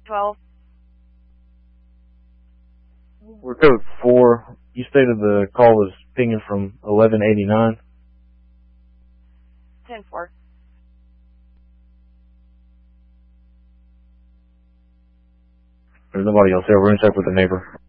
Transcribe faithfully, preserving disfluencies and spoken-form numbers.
twelve. We're code four. You stated the call was pinging from eleven eighty-nine. ten four. There's nobody else there. We're going to check with the neighbor.